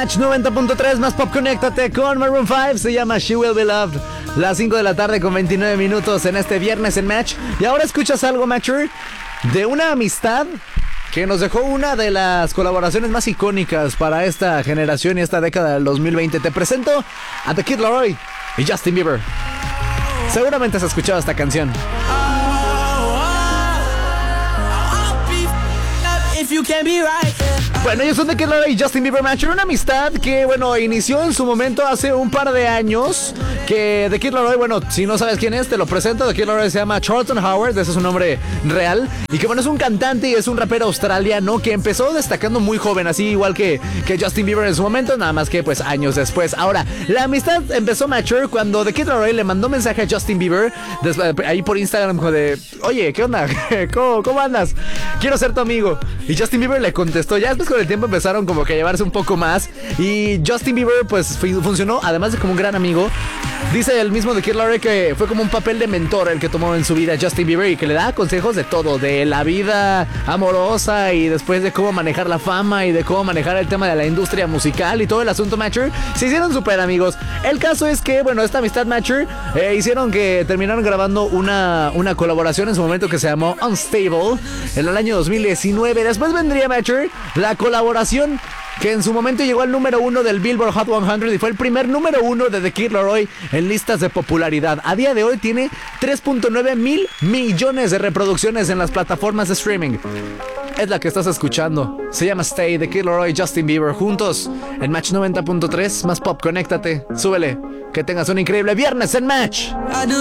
Match 90.3 más pop, conéctate con Maroon 5. Se llama She Will Be Loved. Las 5 de la tarde con 29 minutos en este viernes en Match. Y ahora escuchas algo, Matcher, de una amistad que nos dejó una de las colaboraciones más icónicas para esta generación y esta década del 2020. Te presento a The Kid Laroi y Justin Bieber. Seguramente has escuchado esta canción. Bueno, ellos son The Kid Laroi y Justin Bieber, Matcher. Una amistad que, bueno, inició en su momento hace un par de años. Que The Kid Laroi, bueno, si no sabes quién es, te lo presento. The Kid Laroi se llama Charlton Howard, ese es su nombre real. Y que, bueno, es un cantante y es un rapero australiano que empezó destacando muy joven, así igual que Justin Bieber en su momento, nada más que, pues, años después. Ahora, la amistad empezó, Matcher, cuando The Kid Laroi le mandó mensaje a Justin Bieber ahí por Instagram, como de: oye, ¿qué onda? ¿Cómo andas? Quiero ser tu amigo. Y Justin Bieber le contestó. Ya después, con el tiempo, empezaron como que a llevarse un poco más. Y Justin Bieber, pues, funcionó, además de como un gran amigo. Dice el mismo The Kid Laroi que fue como un papel de mentor el que tomó en su vida Justin Bieber, y que le da consejos de todo, de la vida amorosa y después de cómo manejar la fama y de cómo manejar el tema de la industria musical y todo el asunto, Matcher. Se hicieron súper amigos. El caso es que, bueno, esta amistad, Matcher, hicieron que terminaron grabando una colaboración en su momento que se llamó Unstable en el año 2019. Después vendría, Matcher, la colaboración que en su momento llegó al número 1 del Billboard Hot 100 y fue el primer número 1 de The Kid Laroi en listas de popularidad. A día de hoy tiene 3.9 mil millones de reproducciones en las plataformas de streaming. Es la que estás escuchando. Se llama Stay, The Kid Laroi y Justin Bieber juntos en Match 90.3 más pop. Conéctate, súbele. Que tengas un increíble viernes en Match.